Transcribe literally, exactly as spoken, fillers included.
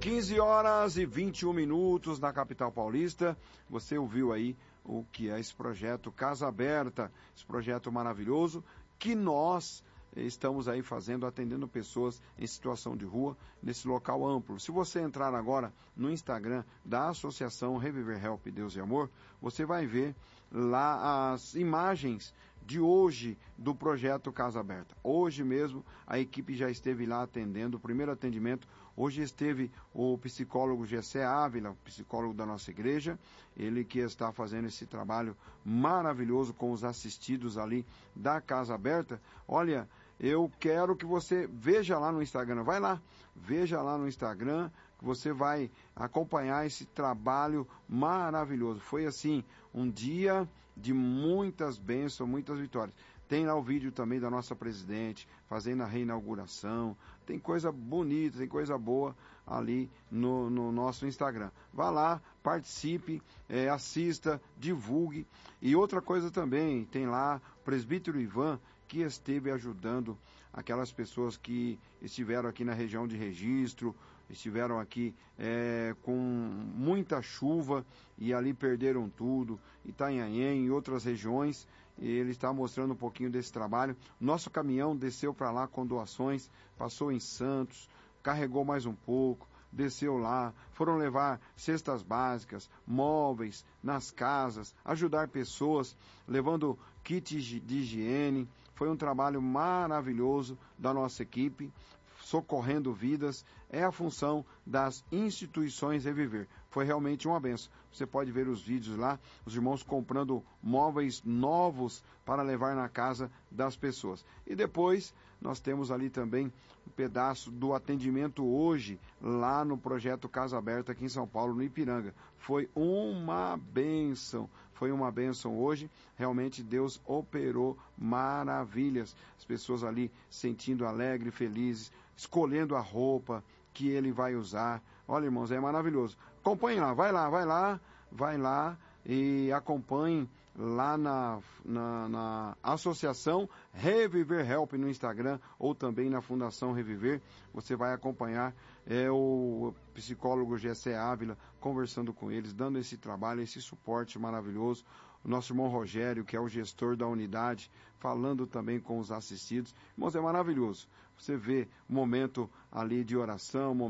quinze horas e vinte e um minutos na capital paulista. Você ouviu aí o que é esse projeto Casa Aberta, esse projeto maravilhoso que nós estamos aí fazendo, atendendo pessoas em situação de rua, nesse local amplo. Se você entrar agora no Instagram da Associação Reviver Help Deus e Amor, você vai ver lá as imagens de hoje do projeto Casa Aberta. Hoje mesmo a equipe já esteve lá atendendo o primeiro atendimento. Hoje esteve o psicólogo Gessé Ávila, psicólogo da nossa igreja, ele que está fazendo esse trabalho maravilhoso com os assistidos ali da Casa Aberta. Olha, eu quero que você veja lá no Instagram, vai lá, veja lá no Instagram, que você vai acompanhar esse trabalho maravilhoso. Foi assim, um dia de muitas bênçãos, muitas vitórias. Tem lá o vídeo também da nossa presidente, fazendo a reinauguração. Tem coisa bonita, tem coisa boa ali no, no nosso Instagram. Vá lá, participe, é, assista, divulgue. E outra coisa também, tem lá o presbítero Ivan, que esteve ajudando aquelas pessoas que estiveram aqui na região de Registro, estiveram aqui é, com muita chuva e ali perderam tudo, Itanhaém e outras regiões. E ele está mostrando um pouquinho desse trabalho. Nosso caminhão desceu para lá com doações, passou em Santos, carregou mais um pouco, desceu lá, foram levar cestas básicas, móveis nas casas, ajudar pessoas, levando kits de higiene. Foi um trabalho maravilhoso da nossa equipe, socorrendo vidas. É a função das instituições Reviver. Foi realmente uma benção. Você pode ver os vídeos lá, os irmãos comprando móveis novos para levar na casa das pessoas. E depois nós temos ali também um pedaço do atendimento hoje, lá no projeto Casa Aberta aqui em São Paulo, no Ipiranga. Foi uma bênção, foi uma bênção hoje. Realmente Deus operou maravilhas. As pessoas ali sentindo alegre, felizes, escolhendo a roupa que ele vai usar. Olha, irmãos, é maravilhoso. Acompanhe lá, vai lá, vai lá, vai lá e acompanhe lá na, na, na Associação Reviver Help no Instagram ou também na Fundação Reviver. Você vai acompanhar é, o psicólogo Gessé Ávila conversando com eles, dando esse trabalho, esse suporte maravilhoso. O nosso irmão Rogério, que é o gestor da unidade, falando também com os assistidos. Irmãos, é maravilhoso. Você vê o momento ali de oração,